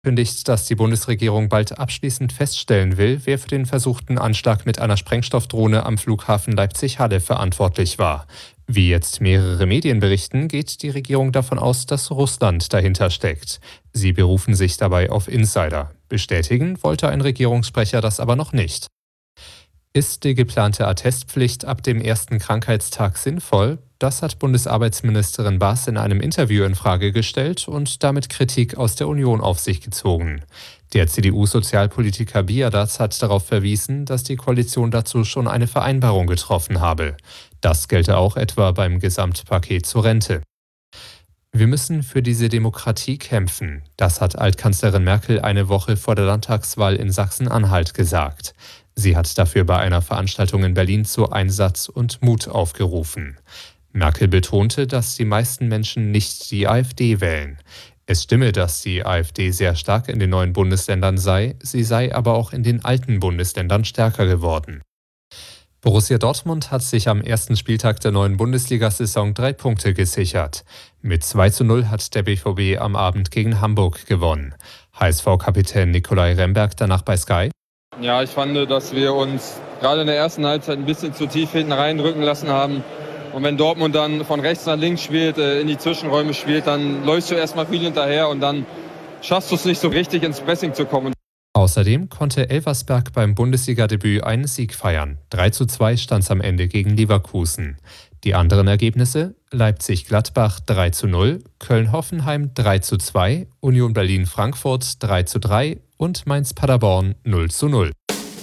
Kündigt, dass die Bundesregierung bald abschließend feststellen will, wer für den versuchten Anschlag mit einer Sprengstoffdrohne am Flughafen Leipzig-Halle verantwortlich war. Wie jetzt mehrere Medien berichten, geht die Regierung davon aus, dass Russland dahinter steckt. Sie berufen sich dabei auf Insider. Bestätigen wollte ein Regierungssprecher das aber noch nicht. Ist die geplante Attestpflicht ab dem ersten Krankheitstag sinnvoll? Das hat Bundesarbeitsministerin Baas in einem Interview in Frage gestellt und damit Kritik aus der Union auf sich gezogen. Der CDU-Sozialpolitiker Biadatz hat darauf verwiesen, dass die Koalition dazu schon eine Vereinbarung getroffen habe. Das gelte auch etwa beim Gesamtpaket zur Rente. Wir müssen für diese Demokratie kämpfen. Das hat Altkanzlerin Merkel eine Woche vor der Landtagswahl in Sachsen-Anhalt gesagt. Sie hat dafür bei einer Veranstaltung in Berlin zu Einsatz und Mut aufgerufen. Merkel betonte, dass die meisten Menschen nicht die AfD wählen. Es stimme, dass die AfD sehr stark in den neuen Bundesländern sei, sie sei aber auch in den alten Bundesländern stärker geworden. Borussia Dortmund hat sich am ersten Spieltag der neuen Bundesliga-Saison 3 Punkte gesichert. Mit 2:0 hat der BVB am Abend gegen Hamburg gewonnen. HSV-Kapitän Nicolai Remberg danach bei Sky: Ja, ich fand, dass wir uns gerade in der ersten Halbzeit ein bisschen zu tief hinten reindrücken lassen haben. Und wenn Dortmund dann von rechts nach links spielt, in die Zwischenräume spielt, dann läufst du erstmal viel hinterher und dann schaffst du es nicht so richtig ins Pressing zu kommen. Außerdem konnte Elversberg beim Bundesliga-Debüt einen Sieg feiern. 3:2 stand es am Ende gegen Leverkusen. Die anderen Ergebnisse: Leipzig-Gladbach 3:0, Köln-Hoffenheim 3:2, Union Berlin-Frankfurt 3:3 und Mainz-Paderborn 0:0.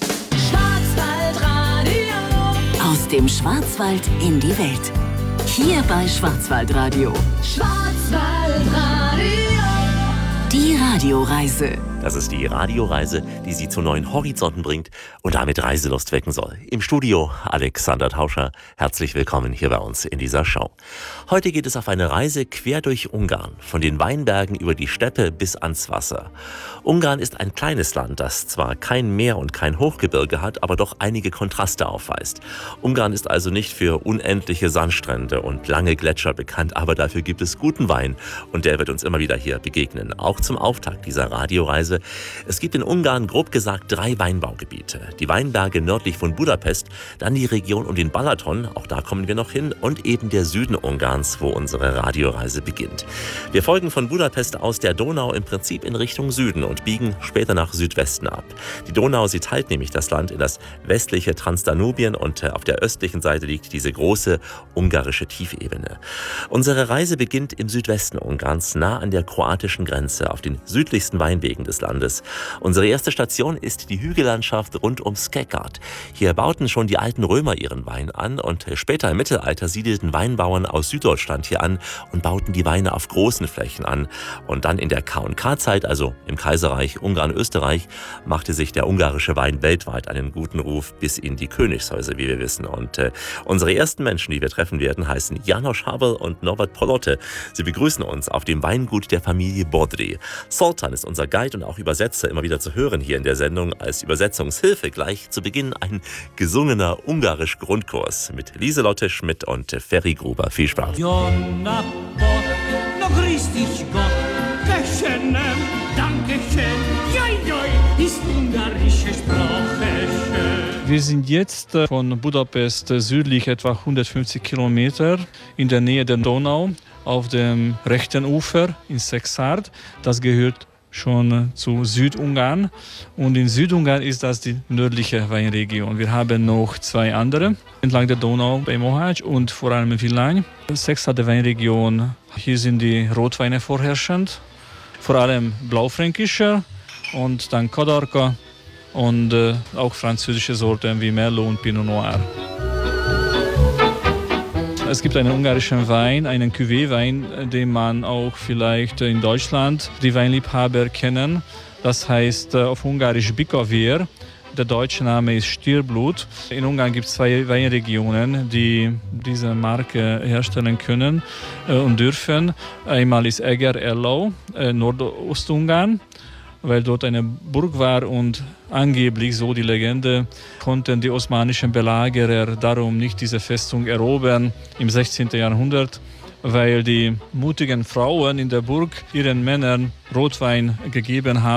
Aus dem Schwarzwald in die Welt. Hier bei Schwarzwaldradio. Schwarzwaldradio. Die Radioreise. Das ist die Radioreise, die Sie zu neuen Horizonten bringt und damit Reiselust wecken soll. Im Studio Alexander Tauscher. Herzlich willkommen hier bei uns in dieser Show. Heute geht es auf eine Reise quer durch Ungarn, von den Weinbergen über die Steppe bis ans Wasser. Ungarn ist ein kleines Land, das zwar kein Meer und kein Hochgebirge hat, aber doch einige Kontraste aufweist. Ungarn ist also nicht für unendliche Sandstrände und lange Gletscher bekannt, aber dafür gibt es guten Wein und der wird uns immer wieder hier begegnen. Auch zum Auftakt dieser Radioreise. Es gibt in Ungarn grob gesagt 3 Weinbaugebiete. Die Weinberge nördlich von Budapest, dann die Region um den Balaton, auch da kommen wir noch hin, und eben der Süden Ungarns, wo unsere Radioreise beginnt. Wir folgen von Budapest aus der Donau im Prinzip in Richtung Süden und biegen später nach Südwesten ab. Die Donau, sie teilt nämlich das Land in das westliche Transdanubien und auf der östlichen Seite liegt diese große ungarische Tiefebene. Unsere Reise beginnt im Südwesten Ungarns, nah an der kroatischen Grenze, auf den südlichsten Weinwegen des Landes. Unsere erste Station ist die Hügellandschaft rund um Szekard. Hier bauten schon die alten Römer ihren Wein an und später im Mittelalter siedelten Weinbauern aus Süddeutschland hier an und bauten die Weine auf großen Flächen an. Und dann in der K&K-Zeit, also im Kaiserreich Ungarn-Österreich, machte sich der ungarische Wein weltweit einen guten Ruf bis in die Königshäuser, wie wir wissen. Und unsere ersten Menschen, die wir treffen werden, heißen János Havel und Norbert Polotte. Sie begrüßen uns auf dem Weingut der Familie Bodry. Zoltán ist unser Guide und auch Übersetzer, immer wieder zu hören hier in der Sendung als Übersetzungshilfe. Gleich zu Beginn ein gesungener Ungarisch-Grundkurs mit Lieselotte Schmidt und Ferry Gruber. Viel Spaß. Wir sind jetzt von Budapest südlich etwa 150 Kilometer in der Nähe der Donau auf dem rechten Ufer in Szekard. Das gehört schon zu Südungarn und in Südungarn ist das die nördliche Weinregion. Wir haben noch 2 andere entlang der Donau bei Mohács und vor allem in Villány. Szekard, der Weinregion, hier sind die Rotweine vorherrschend, vor allem blaufränkischer und dann Kadarka und auch französische Sorten wie Merlot und Pinot Noir. Es gibt einen ungarischen Wein, einen Cuvée-Wein, den man auch vielleicht in Deutschland, die Weinliebhaber kennen. Das heißt auf Ungarisch Bikavér. Der deutsche Name ist Stierblut. In Ungarn gibt es 2 Weinregionen, die diese Marke herstellen können und dürfen. Einmal ist Eger-Erlau, Nordostungarn, weil dort eine Burg war und angeblich, so die Legende, konnten die osmanischen Belagerer darum nicht diese Festung erobern im 16. Jahrhundert, weil die mutigen Frauen in der Burg ihren Männern Rotwein gegeben haben.